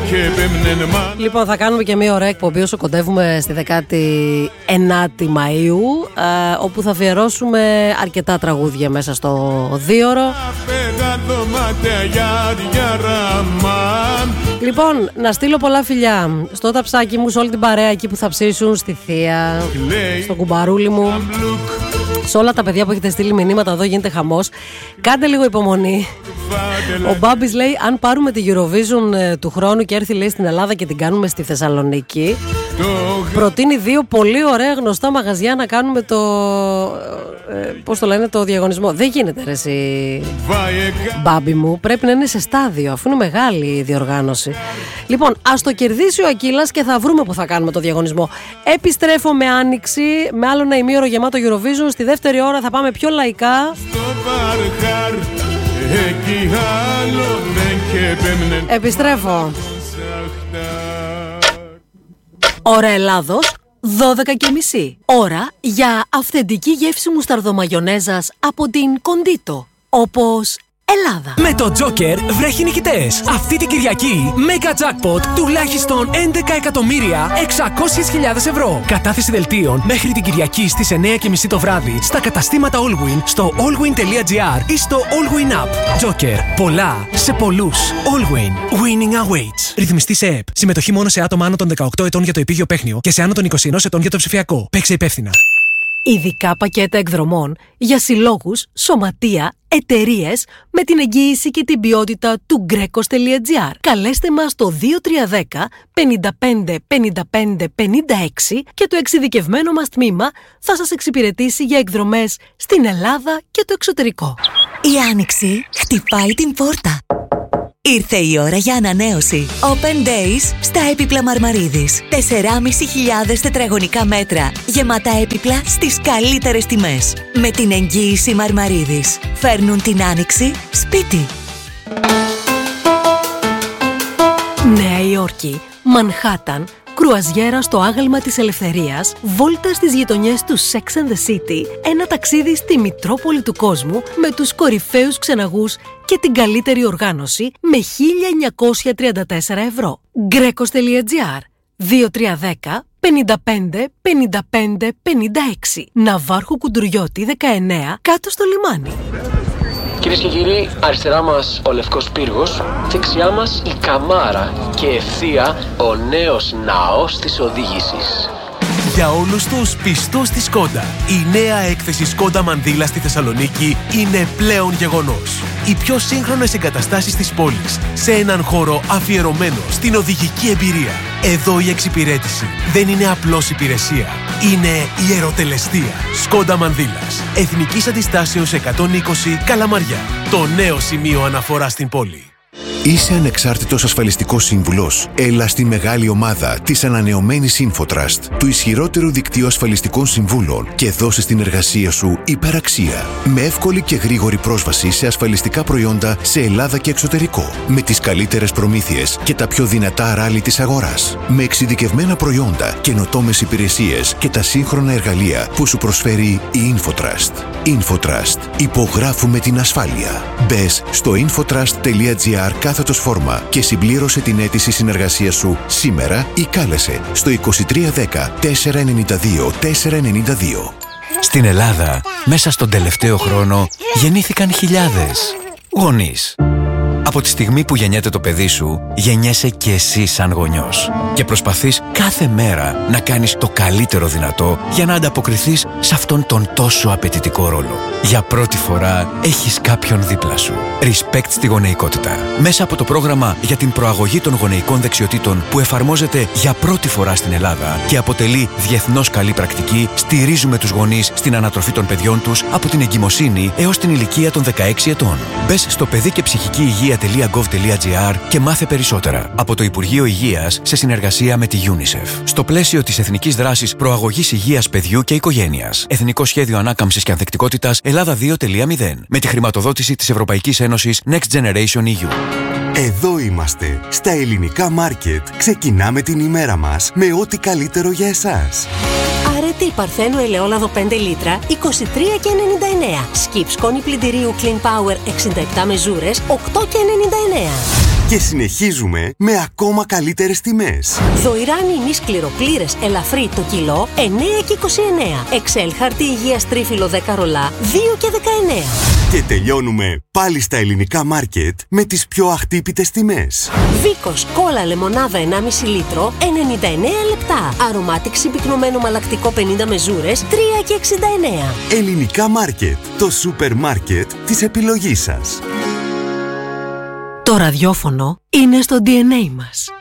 Λοιπόν, θα κάνουμε και μία ωραία εκπομπή όσο κοντεύουμε στη 19η Μαΐου, όπου θα αφιερώσουμε αρκετά τραγούδια μέσα στο 2ωρο. Λοιπόν, να στείλω πολλά φιλιά στο ταψάκι μου, σε όλη την παρέα εκεί που θα ψήσουν, στη θεία, στο κουμπαρούλι μου, σε όλα τα παιδιά που έχετε στείλει μηνύματα. Εδώ γίνεται χαμός. Κάντε λίγο υπομονή. Ο Μπάμπης λέει: αν πάρουμε τη Eurovision του χρόνου και έρθει, λέει, στην Ελλάδα και την κάνουμε στη Θεσσαλονίκη, προτείνει 2 πολύ ωραία γνωστά μαγαζιά να κάνουμε το πώς το λένε, το διαγωνισμό. Δεν γίνεται, ρε εσύ, Μπάμπη μου. Πρέπει να είναι σε στάδιο, αφού είναι μεγάλη η διοργάνωση. Λοιπόν, ας το κερδίσει ο Ακύλας και θα βρούμε που θα κάνουμε το διαγωνισμό. Επιστρέφω με Άνοιξη, με άλλο ένα ημίωρο γεμάτο Eurovision. Στη δεύτερη ώρα θα πάμε πιο λαϊκά. Επιστρέφω. Ώρα Ελλάδος, 12:30. Ώρα για αυθεντική γεύση μουσταρδομαγιονέζας από την Κοντίτο. Όπως Ελλάδα. Με το Joker βρέχει νικητές. Αυτή την Κυριακή Mega Jackpot τουλάχιστον 11.600.000 ευρώ. Κατάθεση δελτίων μέχρι την Κυριακή στις 9:30 το βράδυ στα καταστήματα Allwyn, στο allwyn.gr ή στο Allwyn App. Joker. Πολλά σε πολλούς. Allwyn. Winning awaits. Ρυθμιστή σε ΕΠ. Συμμετοχή μόνο σε άτομα άνω των 18 ετών για το επίγειο παίχνιο και σε άνω των 21 ετών για το ψηφιακό. Παίξε υπεύθυνα. Ειδικά πακέτα εκδρομών για συλλόγους, σωματεία, εταιρείες με την εγγύηση και την ποιότητα του Greco.gr. Καλέστε μας στο 2310 55 55 56 και το εξειδικευμένο μας τμήμα θα σας εξυπηρετήσει για εκδρομές στην Ελλάδα και το εξωτερικό. Η Άνοιξη χτυπάει την πόρτα. Ήρθε η ώρα για ανανέωση. Open Days στα έπιπλα Μαρμαρίδης. 4.500 τετραγωνικά μέτρα. Γεμάτα έπιπλα στις καλύτερες τιμές. Με την εγγύηση Μαρμαρίδης. Φέρνουν την Άνοιξη σπίτι. Νέα Υόρκη, Μανχάταν, κρουαζιέρα στο άγαλμα της ελευθερίας, βόλτα στις γειτονιές του Sex and the City, ένα ταξίδι στη Μητρόπολη του κόσμου με τους κορυφαίους ξεναγούς και την καλύτερη οργάνωση με 1.934 ευρώ. Greco.gr 2310 55 55 56. Ναυάρχου Κουντουριώτη 19, κάτω στο λιμάνι. Κυρίες και κύριοι, αριστερά μας ο Λευκός Πύργος, δεξιά μας η Καμάρα και ευθεία ο νέος ναός της οδήγησης. Για όλους τους πιστούς της Σκόντα, η νέα έκθεση Σκόντα Μανδύλα στη Θεσσαλονίκη είναι πλέον γεγονός. Οι πιο σύγχρονες εγκαταστάσεις της πόλης, σε έναν χώρο αφιερωμένο στην οδηγική εμπειρία. Εδώ η εξυπηρέτηση δεν είναι απλώς υπηρεσία, είναι ιεροτελεστία. Σκόντα Μανδύλας, Εθνικής Αντιστάσεως 120 Καλαμαριά. Το νέο σημείο αναφορά στην πόλη. Είσαι ανεξάρτητος ασφαλιστικός σύμβουλος? Έλα στη μεγάλη ομάδα της ανανεωμένης InfoTrust, του ισχυρότερου δικτύου ασφαλιστικών συμβούλων, και δώσε στην εργασία σου υπεραξία. Με εύκολη και γρήγορη πρόσβαση σε ασφαλιστικά προϊόντα σε Ελλάδα και εξωτερικό. Με τις καλύτερες προμήθειες και τα πιο δυνατά ράλι της αγοράς. Με εξειδικευμένα προϊόντα, καινοτόμες υπηρεσίες και τα σύγχρονα εργαλεία που σου προσφέρει η InfoTrust. InfoTrust. Υπογράφουμε την ασφάλεια. Μπες στο infotrust.gr/φόρμα και συμπλήρωσε την αίτηση συνεργασίας σου σήμερα ή κάλεσε στο 2310 492 492. Στην Ελλάδα, μέσα στον τελευταίο χρόνο, γεννήθηκαν χιλιάδες γονείς. Από τη στιγμή που γεννιέται το παιδί σου, γεννιέσαι και εσύ σαν γονιός. Και προσπαθείς κάθε μέρα να κάνεις το καλύτερο δυνατό για να ανταποκριθείς σε αυτόν τον τόσο απαιτητικό ρόλο. Για πρώτη φορά έχεις κάποιον δίπλα σου. Respect στη γονεϊκότητα. Μέσα από το πρόγραμμα για την προαγωγή των γονεϊκών δεξιοτήτων που εφαρμόζεται για πρώτη φορά στην Ελλάδα και αποτελεί διεθνώς καλή πρακτική, στηρίζουμε τους γονείς στην ανατροφή των παιδιών τους από την εγκυμοσύνη έως την ηλικία των 16 ετών. Μπες στο παιδί και ψυχική υγεία.gov.gr και μάθε περισσότερα. Από το Υπουργείο Υγείας σε συνεργασία με τη UNICEF. Στο πλαίσιο της Εθνικής Δράσης Προαγωγής Υγείας Παιδιού και Οικογένειας. Εθνικό Σχέδιο Ανάκαμψης και Ανθεκτικότητας Ελλάδα 2.0. Με τη χρηματοδότηση της Ευρωπαϊκής Ένωσης Next Generation EU. Εδώ είμαστε. Στα ελληνικά μάρκετ ξεκινάμε την ημέρα μας με ό,τι καλύτερο για εσάς. Αρετή Παρθένου ελαιόλαδο 5 λίτρα 23,99. Σκιπ σκόνη πλυντηρίου Clean Power 67 μεζούρες 8,99. Και συνεχίζουμε με ακόμα καλύτερες τιμές. Δοϊράνι ημίς κληροπλήρες ελαφρύ το κιλό 9,29. Εξέλ χαρτί υγείας τρίφυλλο 10 ρολά 2,19. Και τελειώνουμε πάλι στα ελληνικά μάρκετ με τις πιο αχτύπητες τιμές. Βίκος κόλλα λεμονάδα 1,5 λίτρο 99 λεπτά. Αρωμάτιξη πυκνωμένο μαλακτικό 50 μεζούρες 3,69. Ελληνικά μάρκετ. Το σούπερ μάρκετ της επιλογής σας. Το ραδιόφωνο είναι στο DNA μας.